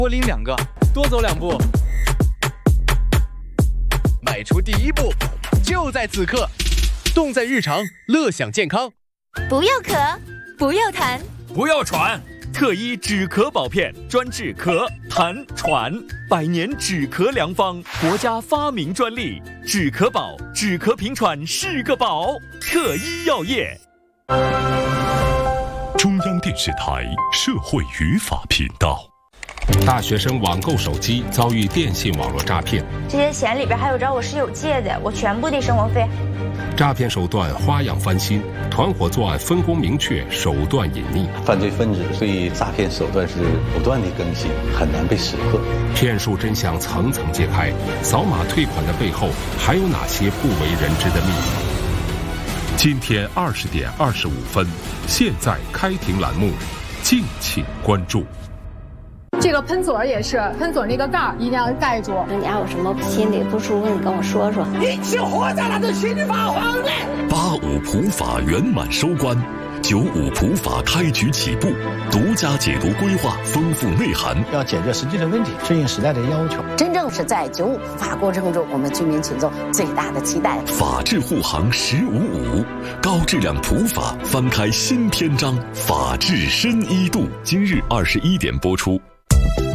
多拎2个， 多走2步， 迈出第1步，就在此刻。动在日常，乐享健康。 不要咳，不要痰， 不要喘。特医止咳宝片，专治咳、痰、喘，100年止咳良方，国家发明专利。止咳宝，止咳平喘是个宝。特医药业。 中央电视台社会语法频道。 大学生网购手机遭遇电信网络诈骗， 这些钱里边还有找我室友借的，我全部的生活费。 诈骗手段花样翻新，团伙作案分工明确，手段隐匿。 犯罪分子对于诈骗手段是不断的更新，很难被识破。 骗术真相层层揭开，扫码退款的背后还有哪些不为人知的秘密？今天20点25分，现在开庭栏目，敬请关注。 这个喷嘴也是，喷嘴那个盖儿一定要盖住。 你要有什么心里不舒服，你跟我说说。 你是活在哪的心发慌的 ？85普法圆满收官，95普法开局起步，独家解读规划，丰富内涵， 要解决实际的问题，顺应时代的要求。 真正是在95普法过程中，我们居民群众最大的期待。 法治护航1055，高质量普法翻开新篇章，法治深一度。今日21点播出。